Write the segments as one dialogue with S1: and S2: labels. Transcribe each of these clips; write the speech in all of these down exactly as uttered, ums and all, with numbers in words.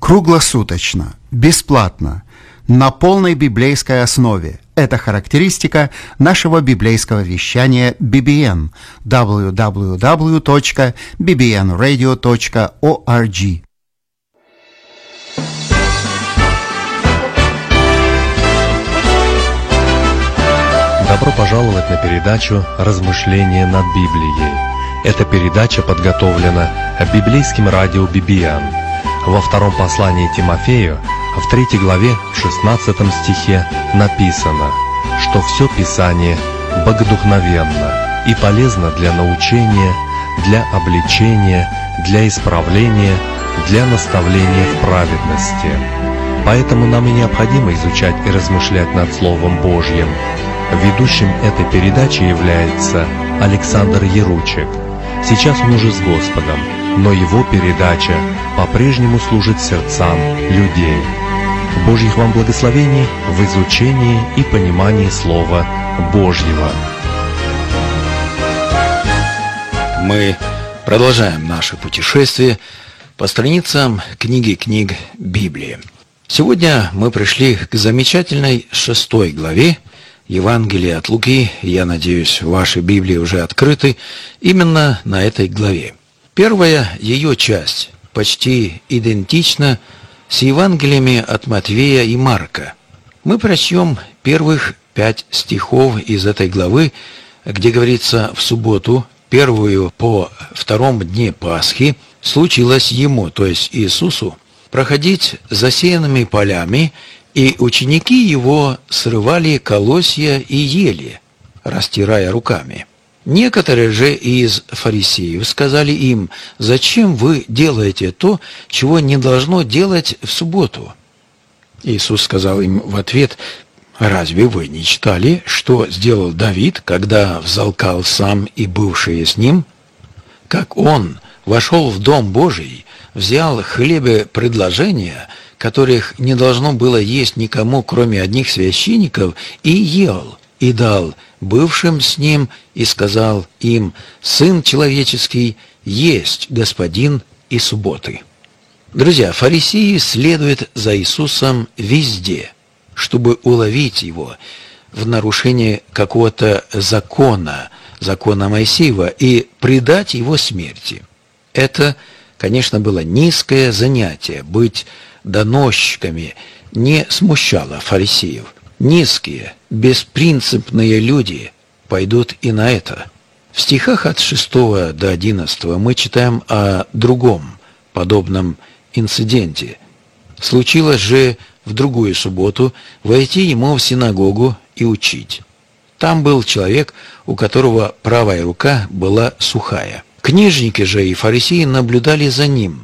S1: круглосуточно, бесплатно, на полной библейской основе. Это характеристика нашего библейского вещания би би эн дабл ю дабл ю дабл ю точка би би эн радио точка орг.
S2: Добро пожаловать на передачу «Размышления над Библией». Эта передача подготовлена библейским радио би би эн. Во втором послании Тимофею, в третьей главе, в шестнадцатом стихе написано, что все Писание богодухновенно и полезно для научения, для обличения, для исправления, для наставления в праведности. Поэтому нам и необходимо изучать и размышлять над Словом Божьим. Ведущим этой передачи является Александр Яручек. Сейчас он уже с Господом, но его передача по-прежнему служит сердцам людей. Божьих вам благословений в изучении и понимании Слова Божьего.
S3: Мы продолжаем наше путешествие по страницам книги книг Библии. Сегодня мы пришли к замечательной шестой главе Евангелие от Луки. Я надеюсь, ваши Библии уже открыты именно на этой главе. Первая ее часть почти идентична с Евангелиями от Матвея и Марка. Мы прочтем первых пять стихов из этой главы, где говорится: в субботу, первую по втором дне Пасхи, случилось ему, то есть Иисусу, проходить засеянными полями, и ученики его срывали колосья и ели, растирая руками. Некоторые же из фарисеев сказали им: «Зачем вы делаете то, чего не должно делать в субботу?» Иисус сказал им в ответ: «Разве вы не читали, что сделал Давид, когда взалкал сам и бывшие с ним? Как он вошел в Дом Божий, взял хлебы предложения, которых не должно было есть никому, кроме одних священников, и ел, и дал бывшим с ним, и сказал им: Сын человеческий есть Господин и субботы». Друзья, фарисеи следуют за Иисусом везде, чтобы уловить его в нарушении какого-то закона, закона Моисеева, и предать его смерти. Это, конечно, было низкое занятие. Быть доносчиками не смущало фарисеев. Низкие, беспринципные люди пойдут и на это. В стихах от шестого до одиннадцатого мы читаем о другом подобном инциденте. Случилось же в другую субботу войти ему в синагогу и учить. Там был человек, у которого правая рука была сухая. Книжники же и фарисеи наблюдали за ним,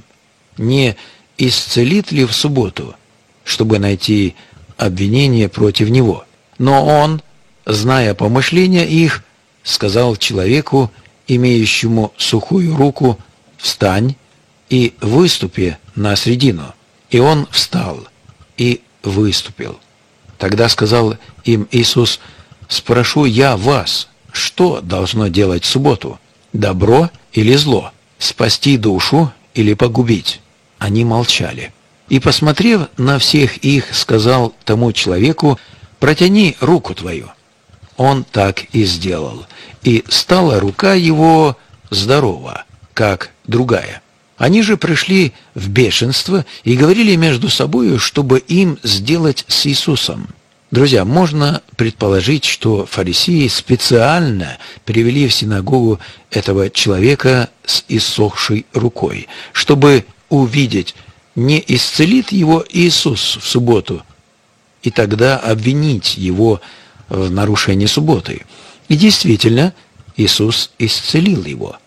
S3: не исцелит ли в субботу, чтобы найти обвинение против него. Но он, зная помышления их, сказал человеку, имеющему сухую руку: «Встань и выступи на средину». И он встал и выступил. Тогда сказал им Иисус: «Спрошу я вас, что должно делать в субботу? Добро или зло? Спасти душу или погубить?» Они молчали. И, посмотрев на всех их, сказал тому человеку: «Протяни руку твою». Он так и сделал, и стала рука его здорова, как другая. Они же пришли в бешенство и говорили между собою, чтобы им сделать с Иисусом. Друзья, можно предположить, что фарисеи специально привели в синагогу этого человека с иссохшей рукой, чтобы увидеть, не исцелит его Иисус в субботу, и тогда обвинить его в нарушении субботы. И действительно, Иисус исцелил его.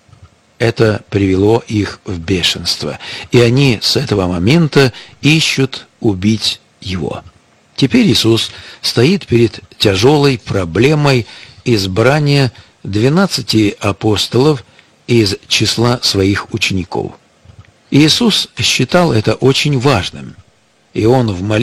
S3: Это привело их в бешенство, и они с этого момента ищут убить его. Теперь Иисус стоит перед тяжелой проблемой избрания двенадцати апостолов из числа своих учеников. Иисус считал это очень важным, и Он в молитве